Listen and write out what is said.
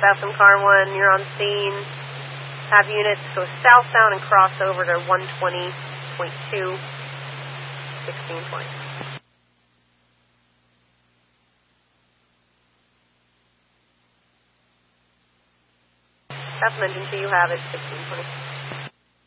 FM Car 1, you're on scene. Have units go southbound and cross over to 120.2, 1620. That's engine 2, you have it, 1620.